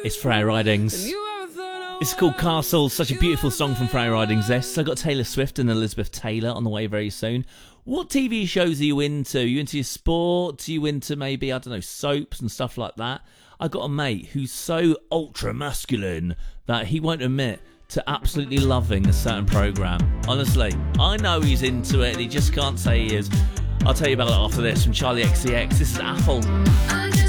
It's Freya Ridings. It's called Castle, such a beautiful song from Freya Ridings this. So I've got Taylor Swift and Elizabeth Taylor on the way very soon. What TV shows are you into? Are you into your sport? Are you into maybe, I don't know, soaps and stuff like that? I got a mate who's so ultra masculine that he won't admit to absolutely loving a certain programme. Honestly, I know he's into it and he just can't say he is. I'll tell you about it after this from Charlie XCX. This is Apple.